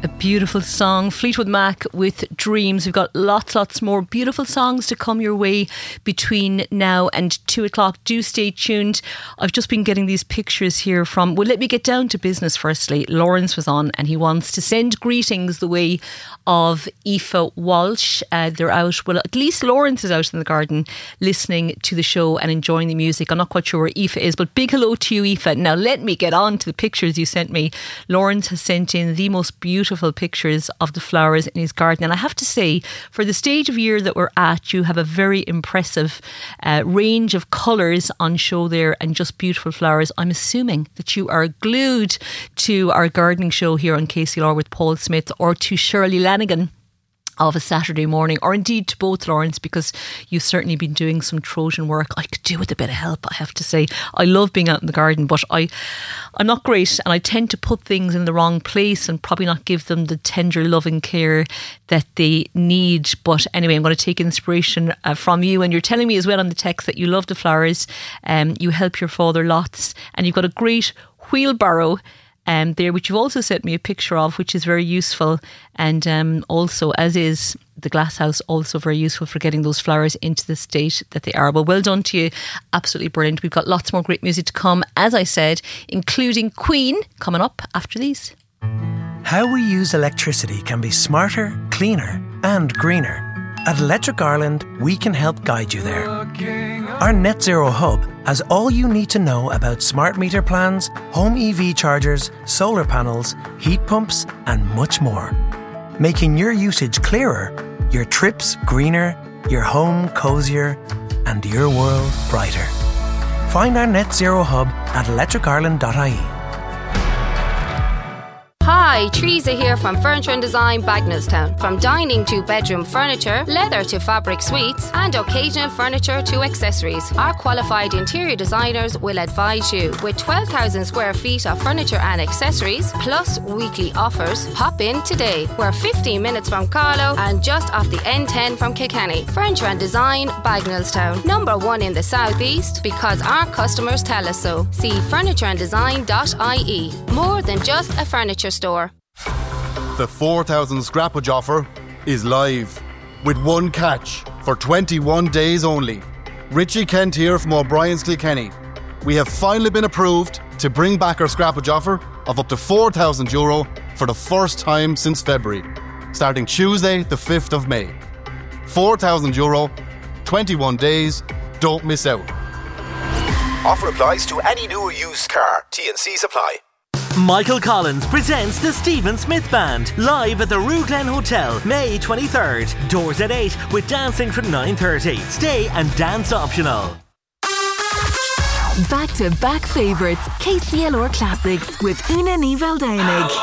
A beautiful song, Fleetwood Mac with Dreams. We've got lots more beautiful songs to come your way between now and 2 o'clock. Do stay tuned. I've just been getting these pictures here from, well, let me get down to business firstly. Lawrence was on and he wants to send greetings the way of Aoife Walsh. They're out, well, at least Lawrence is out in the garden listening to the show and enjoying the music. I'm not quite sure where Aoife is, but big hello to you, Aoife. Now let me get on to the pictures you sent me. Lawrence has sent in the most beautiful pictures of the flowers in his garden, and I have to say, for the stage of year that we're at, you have a very impressive range of colours on show there and just beautiful flowers. I'm assuming that you are glued to our gardening show here on KCLR with Paul Smith, or to Shirley Lanigan of a Saturday morning, or indeed to both, Lawrence, because you've certainly been doing some Trojan work. I could do with a bit of help, I have to say. I love being out in the garden, but I'm not great, and I tend to put things in the wrong place and probably not give them the tender loving care that they need. But anyway, I'm going to take inspiration from you, and you're telling me as well on the text that you love the flowers, you help your father lots, and you've got a great wheelbarrow there, which you've also sent me a picture of, which is very useful, and also, as is the glass house, also very useful for getting those flowers into the state that they are. Well done to you, absolutely brilliant. We've got lots more great music to come, as I said, including Queen coming up after these. How we use electricity can be smarter, cleaner and greener. At Electric Ireland, we can help guide you there. Our Net Zero Hub has all you need to know about smart meter plans, home EV chargers, solar panels, heat pumps and much more. Making your usage clearer, your trips greener, your home cosier and your world brighter. Find our Net Zero Hub at electricireland.ie. Hi, Teresa here from Furniture and Design, Bagnallstown. From dining to bedroom furniture, leather to fabric suites, and occasional furniture to accessories, our qualified interior designers will advise you. With 12,000 square feet of furniture and accessories, plus weekly offers, pop in today. We're 15 minutes from Carlow and just off the N10 from Kilkenny. Furniture and Design, Bagnallstown. Number 1 in the southeast, because our customers tell us so. See furnitureanddesign.ie. More than just a furniture store. The 4,000 scrappage offer is live, with one catch for 21 days only. Richie Kent here from O'Brien's Kilkenny. We have finally been approved to bring back our scrappage offer of up to €4,000 for the first time since February, starting Tuesday the 5th of May. €4,000, 21 days, don't miss out. Offer applies to any new or used car. T&Cs apply. Michael Collins presents the Stephen Smith Band live at the Rue Glen Hotel, May 23rd. Doors at 8 with dancing from 9:30. Stay and dance optional. Back-to-back favourites, KCLR Classics with Una Ní Bhealdáinig.